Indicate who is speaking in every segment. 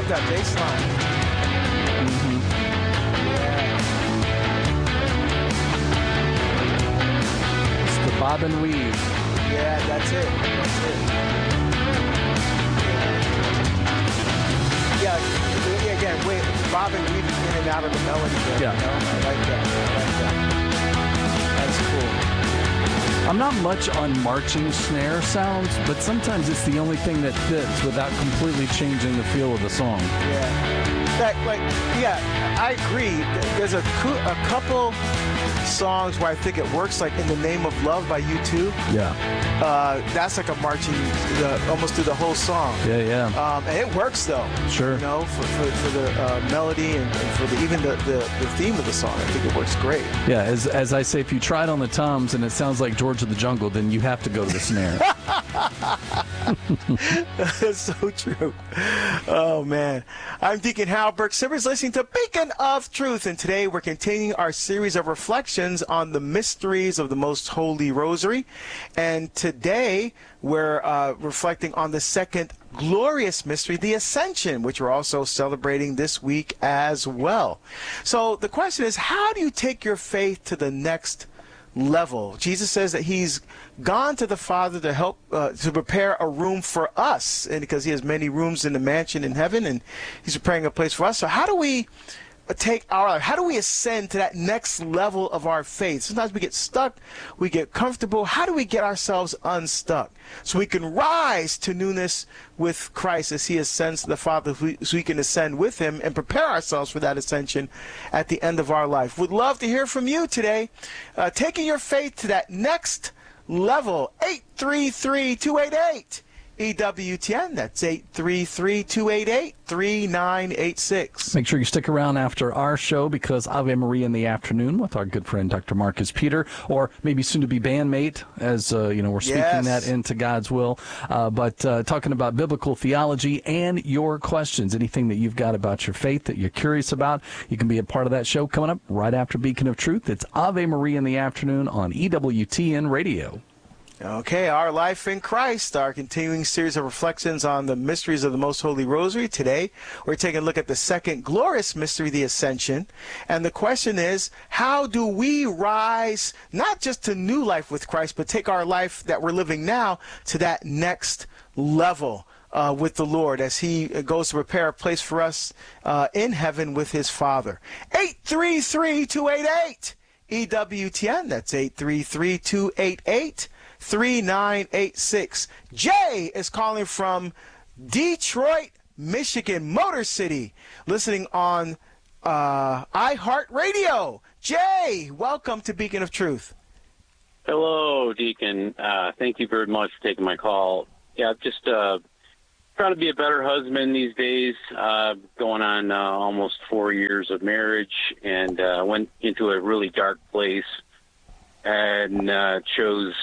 Speaker 1: love that bass line.
Speaker 2: Mm-hmm.
Speaker 1: Yeah.
Speaker 2: It's the bob and weave.
Speaker 1: Yeah, that's it. That's it. Yeah, again, wait, bob and weave in and out of the melody there.
Speaker 2: Yeah.
Speaker 1: You know? I like that. That's cool.
Speaker 2: I'm not much on marching snare sounds, but sometimes it's the only thing that fits without completely changing the feel of the song.
Speaker 1: Yeah. I agree. There's a couple songs where I think it works, like In the Name of Love by U2.
Speaker 2: Yeah.
Speaker 1: That's like a marching almost through the whole song.
Speaker 2: Yeah.
Speaker 1: And it works, though.
Speaker 2: Sure.
Speaker 1: You know, for the melody and for even the theme of the song. I think it works great.
Speaker 2: Yeah, as I say, if you try it on the toms and it sounds like George of the Jungle, then you have to go to the snare.
Speaker 1: That's so true. Oh, man. I'm Deacon Hal Burke Simmons, listening to Beacon of Truth, and today we're continuing our series of reflections on the mysteries of the Most Holy Rosary. And today we're reflecting on the second glorious mystery, the Ascension, which we're also celebrating this week as well. So the question is, how do you take your faith to the next level? Jesus says that he's gone to the Father to help to prepare a room for us, and because he has many rooms in the mansion in heaven, and he's preparing a place for us. So how do we take our life? How do we ascend to that next level of our faith? Sometimes we get stuck, we get comfortable. How do we get ourselves unstuck so we can rise to newness with Christ as he ascends to the Father, so we can ascend with him and prepare ourselves for that ascension at the end of our life? Would love to hear from you today, taking your faith to that next level. 833-288 EWTN. That's 833-288-3986.
Speaker 2: Make sure you stick around after our show, because Ave Maria in the afternoon with our good friend Dr. Marcus Peter, or maybe soon to be bandmate, as we're speaking that into God's will. But talking about biblical theology and your questions, anything that you've got about your faith that you're curious about, you can be a part of that show coming up right after Beacon of Truth. It's Ave Maria in the afternoon on EWTN Radio.
Speaker 1: Okay, Our Life in Christ, our continuing series of reflections on the mysteries of the Most Holy Rosary. Today, we're taking a look at the second glorious mystery, the Ascension. And the question is, how do we rise not just to new life with Christ, but take our life that we're living now to that next level with the Lord as he goes to prepare a place for us in heaven with his Father? 833-288 EWTN. That's 833-288 3986. Jay is calling from Detroit, Michigan, Motor City, listening on iHeartRadio. Jay, welcome to Beacon of Truth.
Speaker 3: Hello, Deacon. Thank you very much for taking my call. Yeah, just trying to be a better husband these days. Going on almost 4 years of marriage, and went into a really dark place. And chose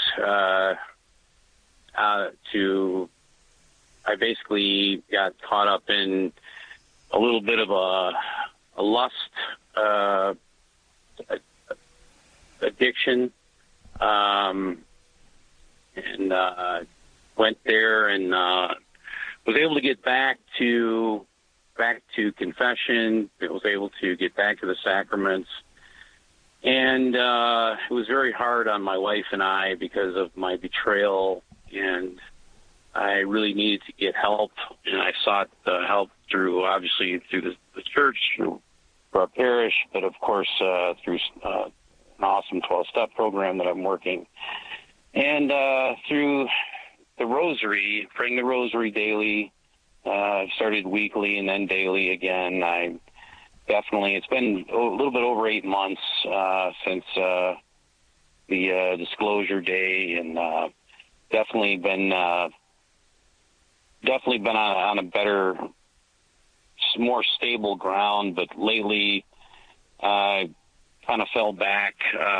Speaker 3: I basically got caught up in a little bit of a lust addiction, and went there and was able to get back to confession. Was able to get back to the sacraments. And it was very hard on my wife and I because of my betrayal, and I really needed to get help. And I sought help through the church, through our parish, but of course through an awesome 12-step program that I'm working. And through the Rosary, praying the Rosary daily, started weekly and then daily again. Definitely, it's been a little bit over 8 months since the disclosure day, and definitely been on a better, more stable ground. But lately, I kind of fell back,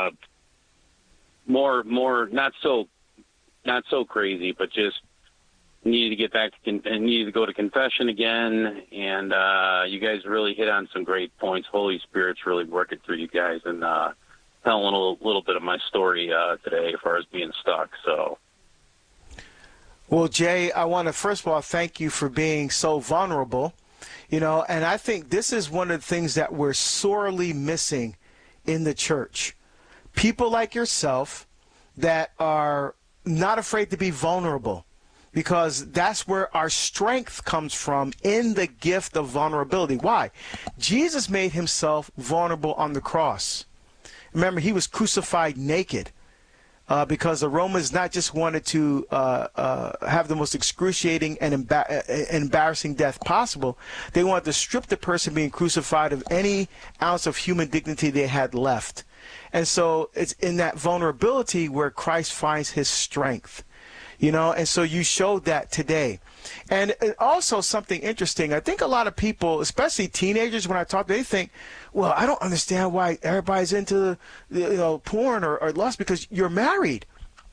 Speaker 3: more not so crazy, but just needed to get back and needed to go to confession again. And you guys really hit on some great points. Holy Spirit's really working through you guys, and telling a little bit of my story today as far as being stuck. So,
Speaker 1: well, Jay, I want to first of all thank you for being so vulnerable. And I think this is one of the things that we're sorely missing in the church. People like yourself that are not afraid to be vulnerable, because that's where our strength comes from, in the gift of vulnerability. Why? Jesus made himself vulnerable on the cross. Remember, he was crucified naked because the Romans not just wanted to have the most excruciating and embarrassing death possible. They wanted to strip the person being crucified of any ounce of human dignity they had left. And so it's in that vulnerability where Christ finds his strength. And so you showed that today. And also something interesting, I think a lot of people, especially teenagers, when I talk, they think, well, I don't understand why everybody's into porn or lust, because you're married.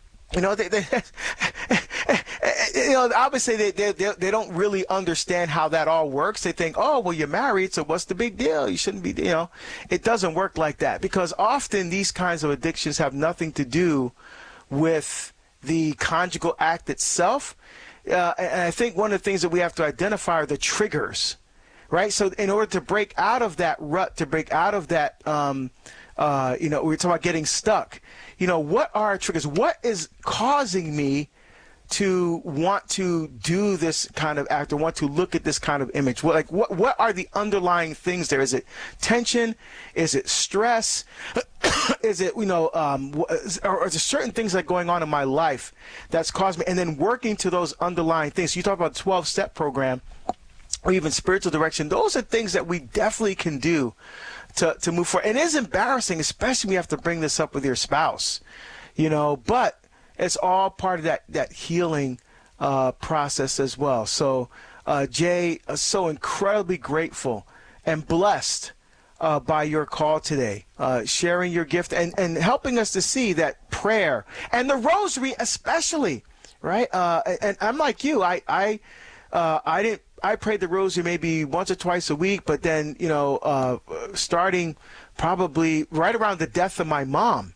Speaker 1: Obviously they don't really understand how that all works. They think, oh, well, you're married, so what's the big deal? You shouldn't be, It doesn't work like that, because often these kinds of addictions have nothing to do with the conjugal act itself. And I think one of the things that we have to identify are the triggers, right? So in order to break out of that rut, to break out of that, we're talking about getting stuck. What are triggers? What is causing me to want to do this kind of act or want to look at this kind of image? What are the underlying things there? Is it tension? Is it stress? Is it, or is there certain things that are going on in my life that's caused me? And then working to those underlying things. So you talk about the 12-step program or even spiritual direction. Those are things that we definitely can do to move forward. And it is embarrassing, especially when you have to bring this up with your spouse, but it's all part of that healing process as well. So, Jay, so incredibly grateful and blessed by your call today, sharing your gift and helping us to see that prayer and the rosary especially, right? And I'm like you. I prayed the rosary maybe once or twice a week, but then, starting probably right around the death of my mom,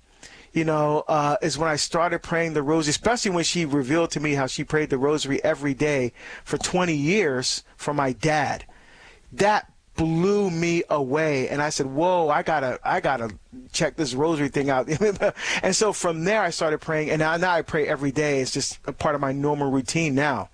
Speaker 1: is when I started praying the rosary, especially when she revealed to me how she prayed the rosary every day for 20 years for my dad. That blew me away, and I said, whoa, I gotta check this rosary thing out. And so from there I started praying, and now I pray every day. It's just a part of my normal routine now.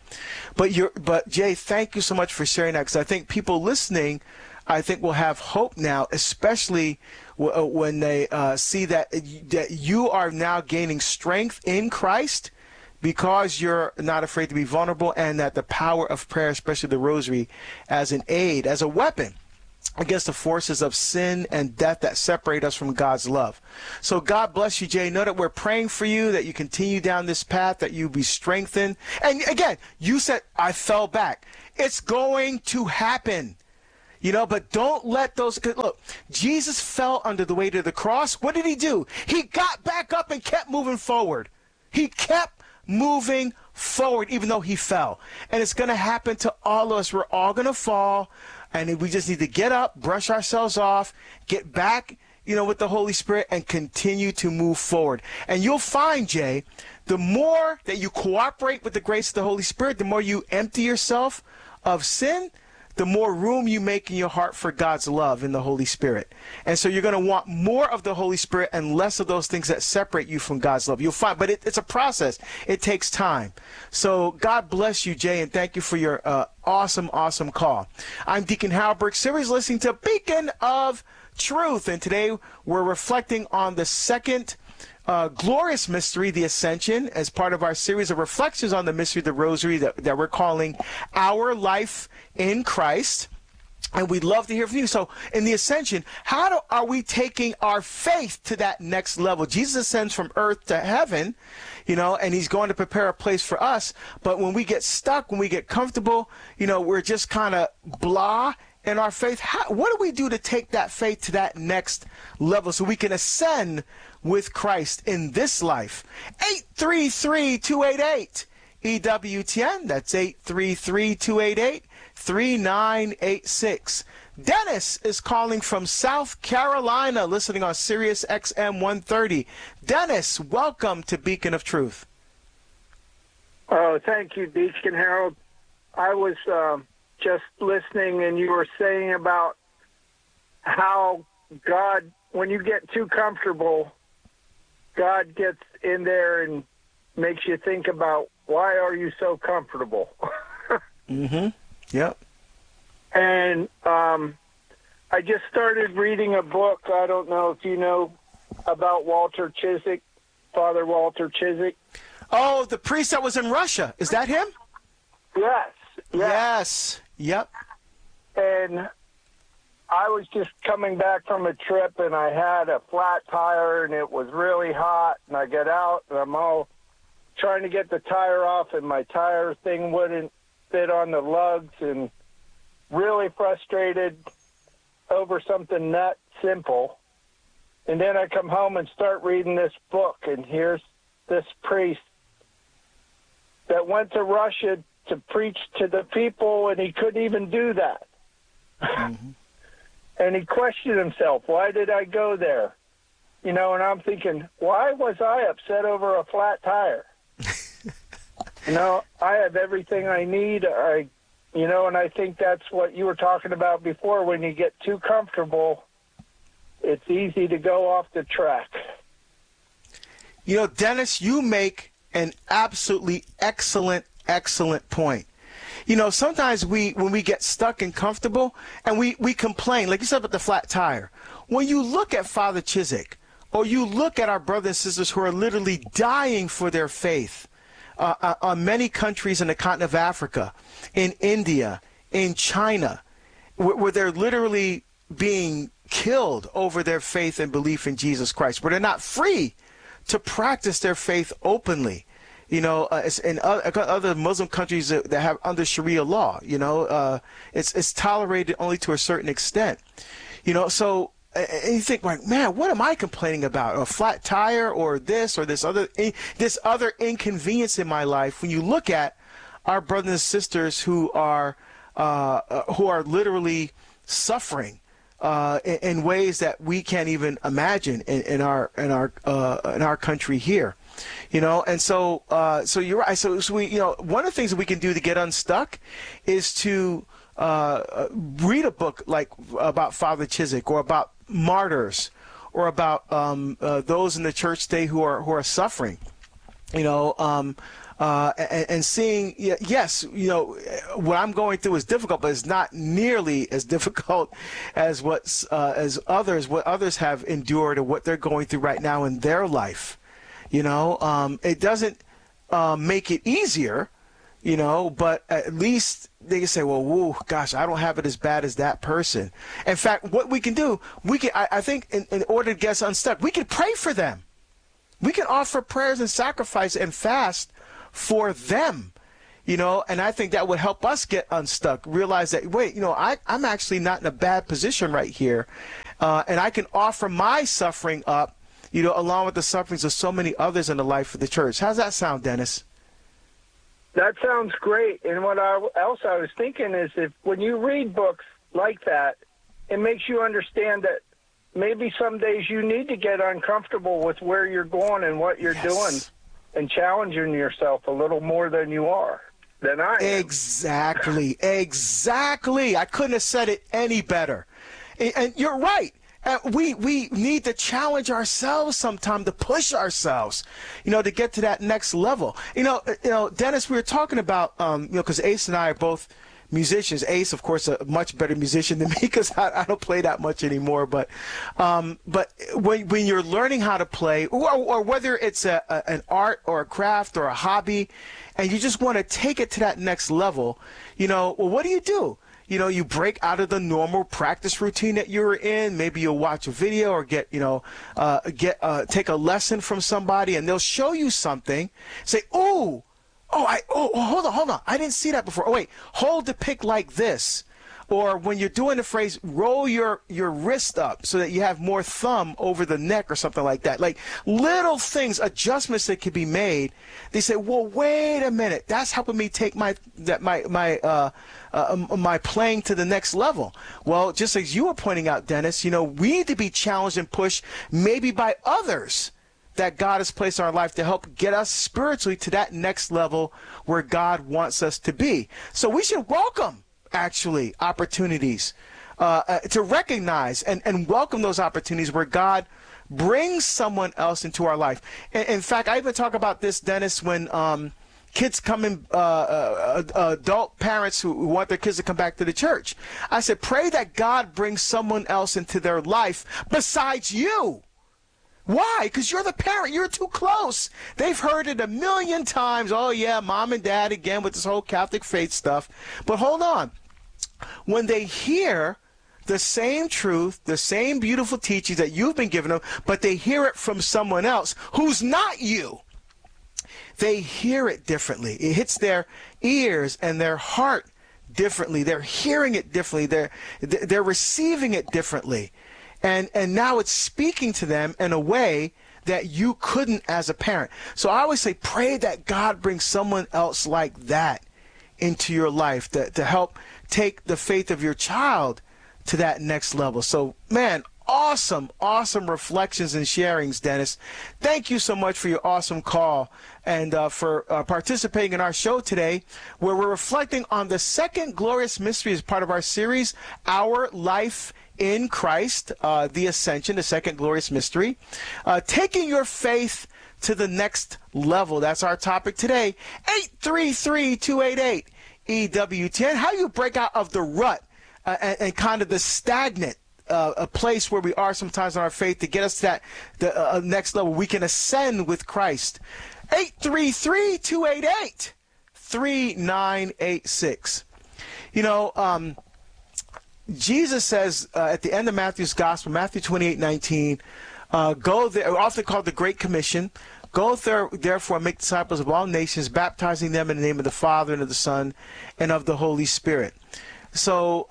Speaker 1: But Jay, thank you so much for sharing that, because I think people listening, I think, will have hope now, especially when they see that you are now gaining strength in Christ, because you're not afraid to be vulnerable, and that the power of prayer, especially the rosary, as an aid, as a weapon against the forces of sin and death that separate us from God's love. So God bless you, Jay. Know that we're praying for you, that you continue down this path, that you be strengthened. And again, you said, I fell back. It's going to happen. But don't let those, look, Jesus fell under the weight of the cross. What did he do? He got back up and kept moving forward. He kept moving forward, even though he fell. And it's going to happen to all of us. We're all going to fall, and we just need to get up, brush ourselves off, get back, with the Holy Spirit, and continue to move forward. And you'll find, Jay, the more that you cooperate with the grace of the Holy Spirit, the more you empty yourself of sin, the more room you make in your heart for God's love in the Holy Spirit. And so you're going to want more of the Holy Spirit and less of those things that separate you from God's love. You'll find, but it's a process. It takes time. So God bless you, Jay, and thank you for your awesome call. I'm Deacon Howard Burke. Series listening to Beacon of Truth, and today we're reflecting on the second glorious mystery, the Ascension, as part of our series of reflections on the mystery of the Rosary that we're calling Our Life in Christ. And we'd love to hear from you. So in the Ascension, are we taking our faith to that next level? Jesus ascends from earth to heaven, and he's going to prepare a place for us. But when we get stuck, when we get comfortable, we're just kind of blah in our faith. What do we do to take that faith to that next level so we can ascend with Christ in this life? 833-288 EWTN. That's 833-288-3986. Dennis is calling from South Carolina, listening on Sirius XM 130. Dennis, welcome to Beacon of Truth.
Speaker 4: Oh, thank you, Deacon Harold. I was just listening, and you were saying about how God, when you get too comfortable, God gets in there and makes you think about, why are you so comfortable?
Speaker 1: Mm-hmm. Yep.
Speaker 4: And I just started reading a book. I don't know if you know about Walter Ciszek, Father Walter Ciszek.
Speaker 1: Oh, the priest that was in Russia. Is that him?
Speaker 4: Yes.
Speaker 1: Yes. Yep.
Speaker 4: And I was just coming back from a trip, and I had a flat tire, and it was really hot, and I get out, and I'm all trying to get the tire off, and my tire thing wouldn't fit on the lugs, and really frustrated over something that simple. And then I come home and start reading this book, and here's this priest that went to Russia to preach to the people, and he couldn't even do that. Mm-hmm. And he questioned himself, why did I go there? And I'm thinking, why was I upset over a flat tire? I have everything I need. And I think that's what you were talking about before. When you get too comfortable, it's easy to go off the track.
Speaker 1: Dennis, you make an absolutely excellent point. Sometimes when we get stuck and comfortable and we complain, like you said about the flat tire. When you look at Father Ciszek, or you look at our brothers and sisters who are literally dying for their faith, on many countries in the continent of Africa, in India, in China, where they're literally being killed over their faith and belief in Jesus Christ, where they're not free to practice their faith openly. In other Muslim countries that have under Sharia law, it's tolerated only to a certain extent. So and you think, like, man, what am I complaining about? A flat tire or this other inconvenience in my life? When you look at our brothers and sisters who are literally suffering in ways that we can't even imagine in our country here, and so you're right. So we, one of the things that we can do to get unstuck is to read a book like about Father Ciszek, or about martyrs, or about those in the church today who are suffering, and seeing, yes, what I'm going through is difficult, but it's not nearly as difficult as what others have endured, or what they're going through right now in their life. It doesn't make it easier, but at least they can say, well, whoa, gosh, I don't have it as bad as that person. In fact, what we can do, I think in order to get us unstuck, we can pray for them. We can offer prayers and sacrifice and fast for them, and I think that would help us get unstuck, realize that, wait, I'm actually not in a bad position right here, and I can offer my suffering up, along with the sufferings of so many others in the life of the church. How's that sound, Dennis?
Speaker 4: That sounds great. And what else I was thinking is, if when you read books like that, it makes you understand that maybe some days you need to get uncomfortable with where you're going and what you're doing, and challenging yourself a little more than I am. Exactly.
Speaker 1: I couldn't have said it any better. And you're right. We need to challenge ourselves sometime, to push ourselves, to get to that next level. Dennis, we were talking about, because Ace and I are both musicians. Ace, of course, a much better musician than me, because I don't play that much anymore. But when you're learning how to play, or whether it's an art or a craft or a hobby, and you just want to take it to that next level, well, what do? You break out of the normal practice routine that you're in. Maybe you'll watch a video, or take a lesson from somebody, and they'll show you something. Say, hold on, I didn't see that before. Oh wait, hold the pick like this. Or when you're doing the phrase, roll your wrist up so that you have more thumb over the neck, or something like that. Like little things, adjustments that can be made. They say, well, wait a minute, that's helping me take my playing to the next level. Well, just as you were pointing out, Dennis, we need to be challenged and pushed, maybe by others that God has placed in our life, to help get us spiritually to that next level where God wants us to be. So we should welcome actually, opportunities to recognize and welcome those opportunities where God brings someone else into our life. In fact, I even talk about this, Dennis, when kids come in, adult parents who want their kids to come back to the church. I said, pray that God brings someone else into their life besides you. Why? Because you're the parent. You're too close. They've heard it a million times. Oh, yeah, mom and dad again with this whole Catholic faith stuff. But hold on. When they hear the same truth, the same beautiful teachings that you've been giving them, but they hear it from someone else who's not you, they hear it differently. It hits their ears and their heart differently. They're hearing it differently. They're receiving it differently. And now it's speaking to them in a way that you couldn't as a parent. So I always say, pray that God brings someone else like that into your life to help take the faith of your child to that next level. So, man, awesome reflections and sharings, Dennis. Thank you so much for your awesome call and for participating in our show today, where we're reflecting on the second glorious mystery as part of our series, Our Life in Christ, the Ascension, the second glorious mystery. Taking your faith to the next level. That's our topic today. 833-288-EWTN. How you break out of the rut and kind of the stagnant a place where we are sometimes on our faith to get us to that next level. We can ascend with Christ. 833-288-3986. You know, Jesus says at the end of Matthew's Gospel, Matthew 28:19, go there, often called the Great Commission. Go therefore, make disciples of all nations, baptizing them in the name of the Father and of the Son and of the Holy Spirit. So,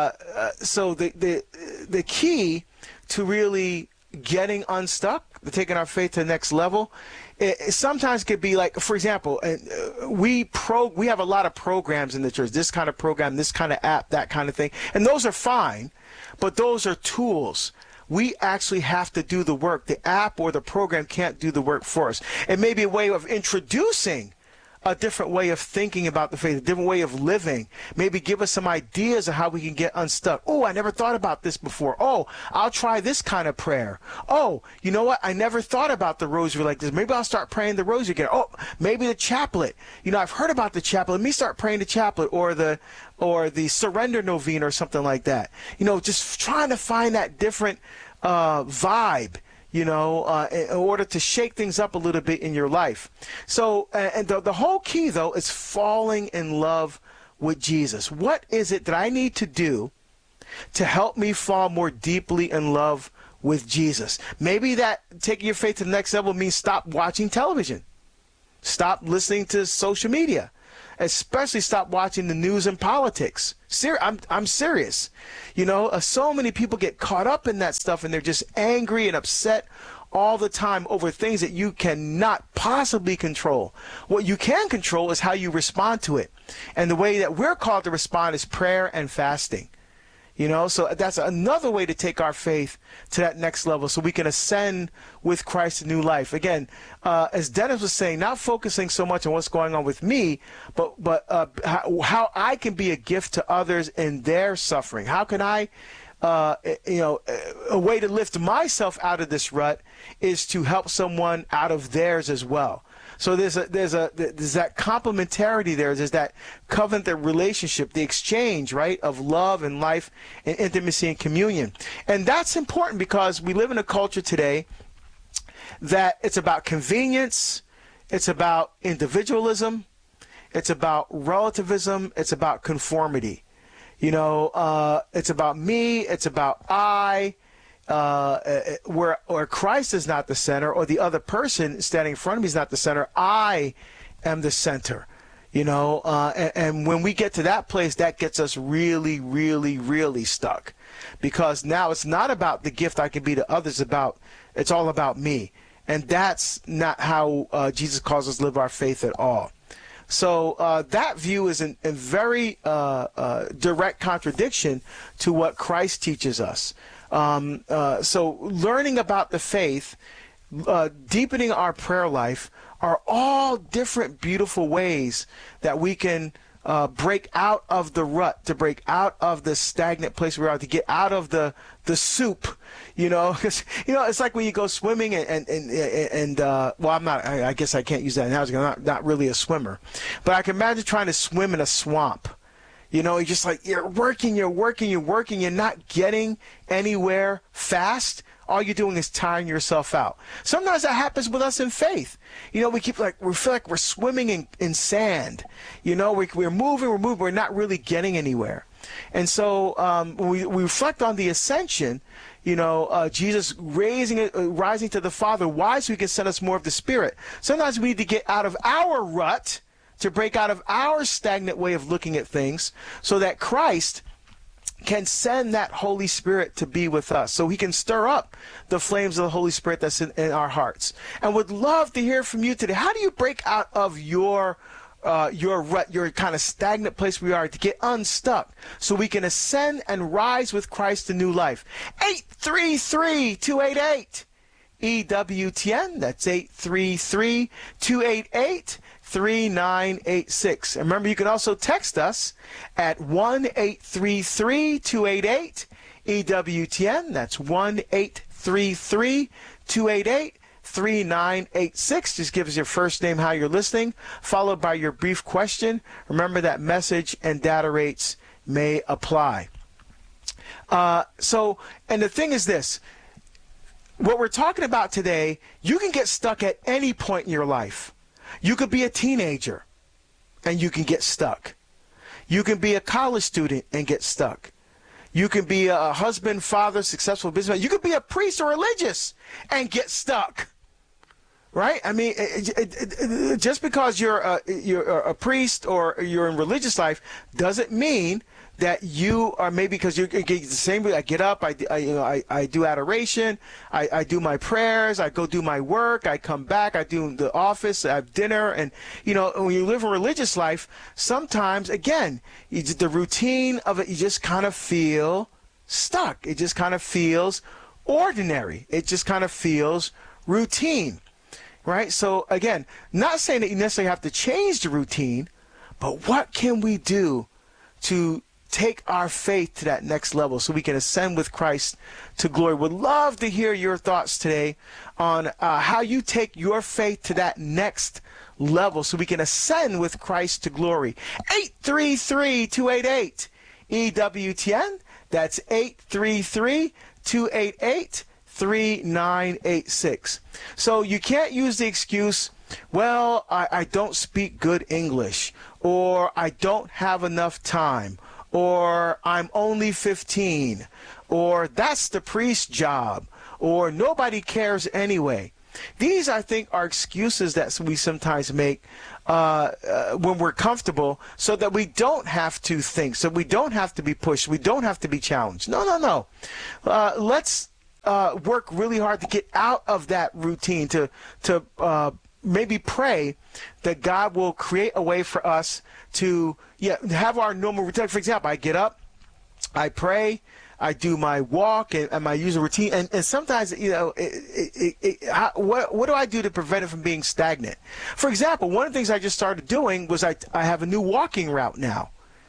Speaker 1: the key to really getting unstuck, taking our faith to the next level, it sometimes could be like, for example, we have a lot of programs in the church. This kind of program, this kind of app, that kind of thing, and those are fine, but those are tools. We actually have to do the work. The app or the program can't do the work for us. It may be a way of introducing a different way of thinking about the faith, a different way of living. Maybe give us some ideas of how we can get unstuck. Oh, I never thought about this before. Oh, I'll try this kind of prayer. Oh, you know what? I never thought about the rosary like this. Maybe I'll start praying the rosary again. Oh, maybe the chaplet. You know, I've heard about the chaplet. Let me start praying the chaplet or the surrender novena or something like that. You know, just trying to find that different vibe, you know, in order to shake things up a little bit in your life. So, and the whole key, though, is falling in love with Jesus. What is it that I need to do to help me fall more deeply in love with Jesus? Maybe that taking your faith to the next level means stop watching television. Stop listening to social media. Especially stop watching the news and politics. I'm serious. You know, so many people get caught up in that stuff and they're just angry and upset all the time over things that you cannot possibly control. What you can control is how you respond to it. And the way that we're called to respond is prayer and fasting. You know, so that's another way to take our faith to that next level so we can ascend with Christ to new life. Again, as Dennis was saying, not focusing so much on what's going on with me, but how I can be a gift to others in their suffering. How can I, a way to lift myself out of this rut is to help someone out of theirs as well. So there's that complementarity there. There's that covenant, that relationship, the exchange, right, of love and life and intimacy and communion. And that's important because we live in a culture today that it's about convenience, it's about individualism, it's about relativism, it's about conformity. You know, it's about me, it's about I. Where Christ is not the center, or the other person standing in front of me is not the center. I am the center, you know, and when we get to that place, that gets us really, really, really stuck, because now it's not about the gift I can be to others, it's all about me, and that's not how Jesus calls us to live our faith at all. So that view is in very direct contradiction to what Christ teaches us. So learning about the faith, deepening our prayer life are all different beautiful ways that we can break out of the rut, to break out of the stagnant place we are, to get out of the soup, because it's like when you go swimming and well, I guess I can't use that analogy. I'm not really a swimmer, but I can imagine trying to swim in a swamp. You're just like, you're working, you're not getting anywhere fast. All you're doing is tiring yourself out. Sometimes that happens with us in faith. We feel like we're swimming in sand. We're moving, we're not really getting anywhere. And so when we reflect on the ascension, Jesus rising to the Father, why? So he can send us more of the Spirit. Sometimes we need to get out of our rut, to break out of our stagnant way of looking at things, so that Christ can send that Holy Spirit to be with us, so he can stir up the flames of the Holy Spirit that's in our hearts. And would love to hear from you today. How do you break out of your rut, your kind of stagnant place we are, to get unstuck, so we can ascend and rise with Christ to new life? 833-288 EWTN. That's 833-288-3986. And remember, you can also text us at 1-833-288 EWTN. That's 1-833-288-3986. Just give us your first name, how you're listening, followed by your brief question. Remember that message and data rates may apply. And the thing is this. What we're talking about today, you can get stuck at any point in your life. You could be a teenager and you can get stuck. You can be a college student and get stuck. You can be a husband, father, successful businessman. You could be a priest or religious and get stuck. Right? I mean, just because you're a priest or you're in religious life doesn't mean that you are, maybe because you get the same way. I get up, I do adoration, I do my prayers, I go do my work, I come back, I do the office, I have dinner, and when you live a religious life, sometimes again, the routine of it, you just kind of feel stuck. It just kind of feels ordinary. It just kind of feels routine, right? So again, not saying that you necessarily have to change the routine, but what can we do to take our faith to that next level so we can ascend with Christ to glory? Would love to hear your thoughts today on how you take your faith to that next level so we can ascend with Christ to glory. 833-288 EWTN. That's 833-288-3986. So you can't use the excuse, well, I don't speak good English, or I don't have enough time, or I'm only 15, or that's the priest's job, or nobody cares anyway. These, I think, are excuses that we sometimes make when we're comfortable, so that we don't have to think, so we don't have to be pushed, we don't have to be challenged. No. Let's work really hard to get out of that routine, to maybe pray that God will create a way for us to have our normal routine. For example, I get up, I pray, I do my walk and my usual routine, and sometimes what do I do to prevent it from being stagnant? For example, one of the things I just started doing was I have a new walking route now.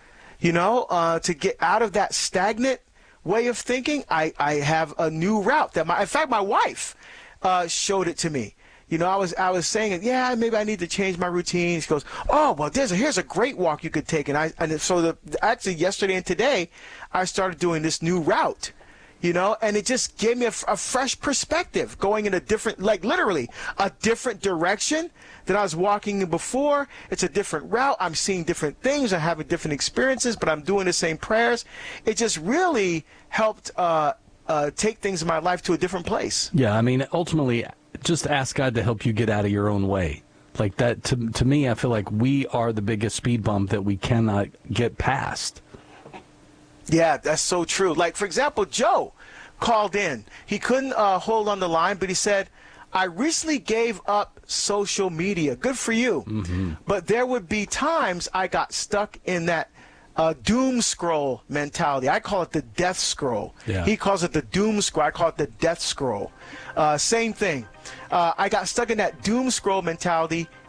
Speaker 1: To get out of that stagnant way of thinking, I have a new route that in fact my wife showed it to me. I was saying, maybe I need to change my routine. She goes, oh, well, here's a great walk you could take. Actually yesterday and today, I started doing this new route, and it just gave me a fresh perspective, going in a different, literally a different direction than I was walking in before. It's a different route. I'm seeing different things. I'm having different experiences, but I'm doing the same prayers. It just really helped take things in my life to a different place.
Speaker 2: Yeah, I mean, ultimately, just ask God to help you get out of your own way. Like that, to me, I feel like we are the biggest speed bump that we cannot get past.
Speaker 1: Yeah, that's so true. Like, for example, Joe called in. He couldn't hold on the line, but he said, I recently gave up social media. Good for you. Mm-hmm. But there would be times I got stuck in that doom scroll mentality. I call it the death scroll. Yeah. He calls it the doom scroll. I call it the death scroll. Same thing. I got stuck in that doom scroll mentality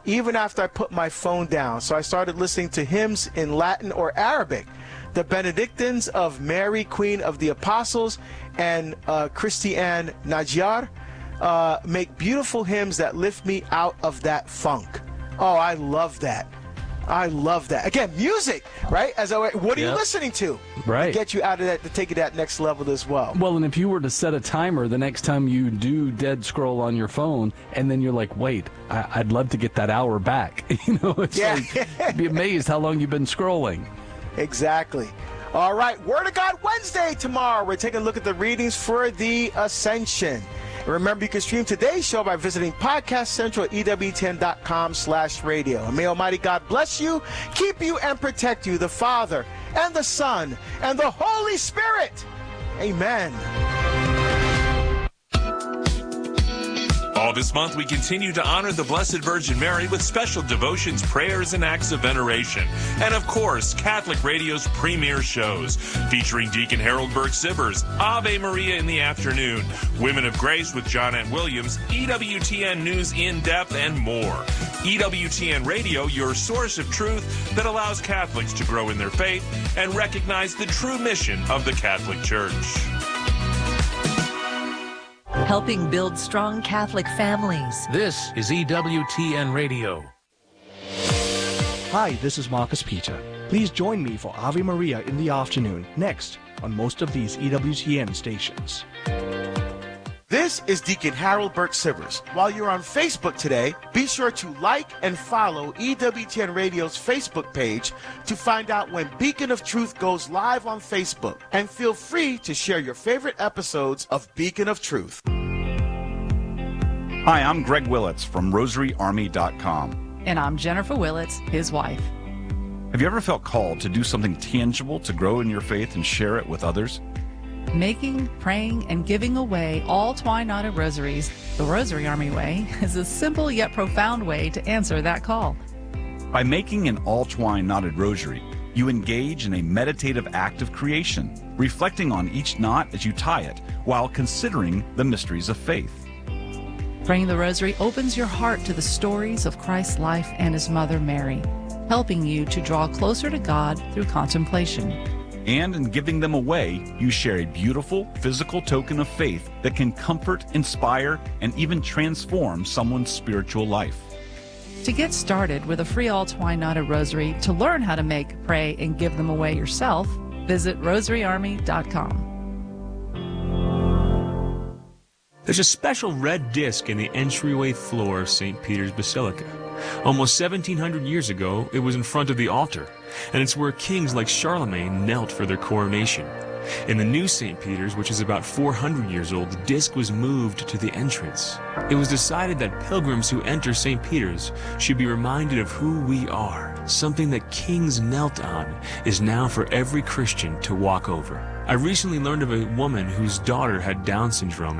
Speaker 1: even after I put my phone down. So I started listening to hymns in Latin or Arabic. The Benedictines of Mary, Queen of the Apostles, and Christiane Najjar make beautiful hymns that lift me out of that funk. Oh, I love that. I love that. Again, music, right? What are you listening to?
Speaker 2: Right.
Speaker 1: To get you out of that, to take it to that next level as well.
Speaker 2: Well, and if you were to set a timer the next time you do dead scroll on your phone, and then you're like, wait, I'd love to get that hour back. It's like, be amazed how long you've been scrolling.
Speaker 1: Exactly. All right, Word of God Wednesday tomorrow. We're taking a look at the readings for the Ascension. Remember, you can stream today's show by visiting Podcast Central at EWTN.com/radio. And may Almighty God bless you, keep you, and protect you, the Father, and the Son, and the Holy Spirit. Amen.
Speaker 5: All this month, we continue to honor the Blessed Virgin Mary with special devotions, prayers, and acts of veneration. And of course, Catholic Radio's premier shows, featuring Deacon Harold Burke-Sivers, Ave Maria in the afternoon, Women of Grace with Johnette Williams, EWTN News in Depth, and more. EWTN Radio, your source of truth that allows Catholics to grow in their faith and recognize the true mission of the Catholic Church.
Speaker 6: Helping build strong Catholic families.
Speaker 7: This is EWTN Radio.
Speaker 8: Hi, this is Marcus Peter. Please join me for Ave Maria in the afternoon, next on most of these EWTN stations.
Speaker 1: This is Deacon Harold Burke-Sivers. While you're on Facebook today, be sure to like and follow EWTN Radio's Facebook page to find out when Beacon of Truth goes live on Facebook. And feel free to share your favorite episodes of Beacon of Truth.
Speaker 9: Hi, I'm Greg Willits from RosaryArmy.com.
Speaker 10: And I'm Jennifer Willits, his wife.
Speaker 9: Have you ever felt called to do something tangible to grow in your faith and share it with others?
Speaker 10: Making, praying, and giving away all twine-knotted rosaries, the Rosary Army Way, is a simple yet profound way to answer that call.
Speaker 9: By making an all-twine knotted rosary, you engage in a meditative act of creation, reflecting on each knot as you tie it, while considering the mysteries of faith.
Speaker 10: Praying the rosary opens your heart to the stories of Christ's life and his mother Mary, helping you to draw closer to God through contemplation.
Speaker 9: And in giving them away, you share a beautiful physical token of faith that can comfort, inspire, and even transform someone's spiritual life.
Speaker 10: To get started with a free all twine knotted rosary, to learn how to make, pray, and give them away yourself, visit rosaryarmy.com.
Speaker 11: There's a special red disc in the entryway floor of St. Peter's Basilica. Almost 1,700 years ago, it was in front of the altar, and it's where kings like Charlemagne knelt for their coronation. In the new St. Peter's, which is about 400 years old, the disc was moved to the entrance. It was decided that pilgrims who enter St. Peter's should be reminded of who we are. Something that kings knelt on is now for every Christian to walk over. I recently learned of a woman whose daughter had Down syndrome